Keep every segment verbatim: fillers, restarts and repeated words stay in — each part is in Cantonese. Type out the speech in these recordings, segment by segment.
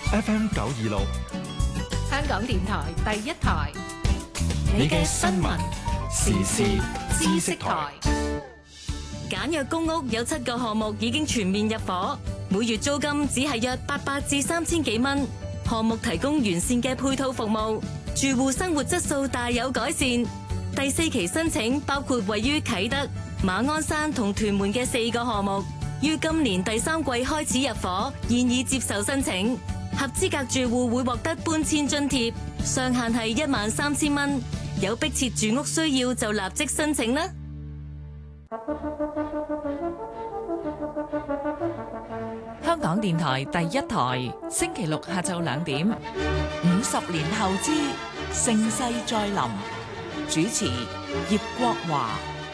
F M 九二六， 香港電台第一台， 你嘅新聞時事知識台。 簡約公屋有七個項目已經全面入伙，每月租金只係約八百至三千幾蚊。項目提供完善嘅配套服務，住戶生活質素大有改善。第四期申請包括位於啟德、馬鞍山同屯門嘅四個項目，於今年第三季開始入伙，現已接受申請。合資格住戶會獲得搬遷津貼，上限係一萬三千蚊。有迫切住屋需要就立即申請啦。 香港電台第一台，星期六下晝兩點，五十年後之盛世再臨，主持葉國華。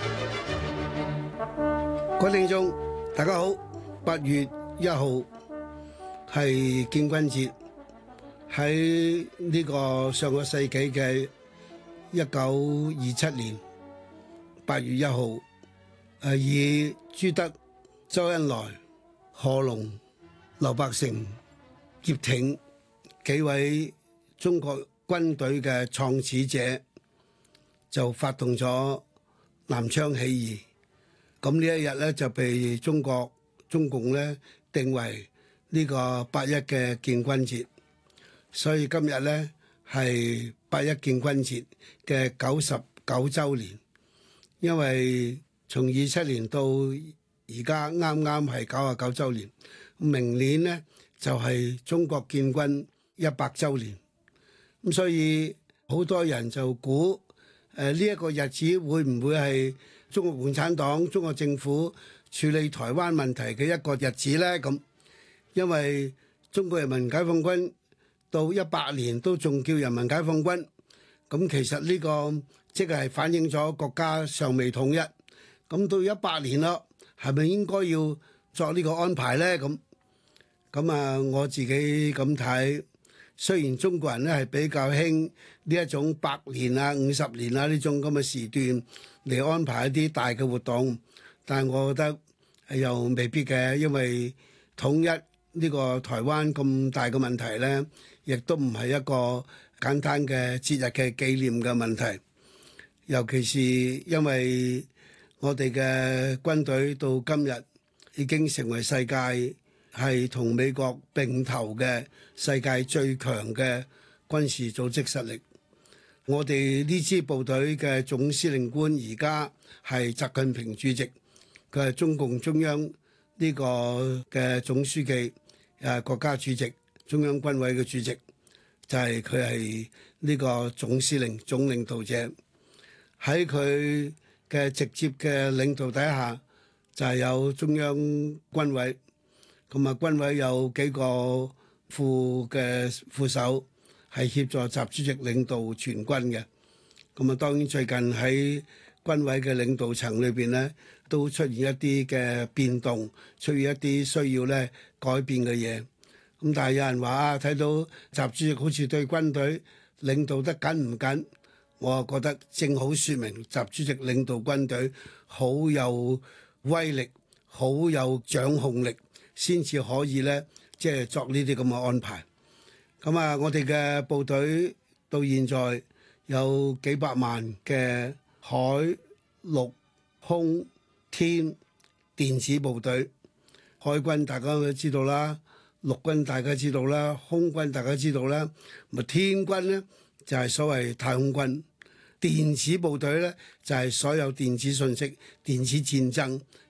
各位聽眾，大家好。八月一號係建軍節，喺呢個上個世紀嘅一九二七年八月一號，誒以朱德、周恩來、賀龍、劉伯承、葉挺幾位中國軍隊嘅創始者就發動咗南昌起義。咁呢一日咧就被中國中共咧定為呢個八一嘅建軍節，所以今日咧係八一建軍節嘅九十九週年。因為從二七年到而家啱啱係九十九週年，明年咧就係中國建軍一百週年。咁所以好多人就估誒呢一個日子會唔會係中國共產黨、中國政府處理台灣問題嘅一個日子呢？咁因為中國人民解放軍到一百年都仲叫人民解放軍，咁其實呢個即係反映咗國家尚未統一。咁到一百年啦，係咪應該要作呢個安排呢？咁咁啊，我自己咁睇，雖然中國人咧係比較興呢一種百年啊、五十年啊呢種咁嘅時段嚟安排一啲大嘅活動，但係我覺得又未必嘅，因為統一呢個台灣咁大嘅問題咧，亦都唔係一個簡單嘅節日嘅紀念嘅問題。尤其是因為我哋嘅軍隊到今日已經成為世界係同美國並頭嘅世界最強嘅軍事組織實力。我哋呢支部隊嘅總司令官而家係習近平主席，佢係中共中央呢個嘅總書記，誒國家主席、中央軍委嘅主席，就係佢係呢個總司令、總領導者。喺佢嘅直接嘅領導底下，就係有中央軍委。咁啊，軍委有幾個副嘅副手係協助習主席領導全軍嘅。咁啊，當然最近喺軍委嘅領導層裏邊咧，都出現一啲嘅變動，出現一啲需要咧改變嘅嘢。咁但係有人話啊，睇到習主席好似對軍隊領導得緊唔緊？我覺得正好説明習主席領導軍隊好有威力，好有掌控力，先至可以咧，即係作呢啲咁嘅安排。咁啊，我哋嘅部隊到現在有幾百萬嘅海陸空天電子部隊，海軍大家都知道啦，陸軍大家知道啦，空軍大家知道啦，咪天軍咧就係所謂太空軍，電子部隊咧就係所有電子信息、電子戰爭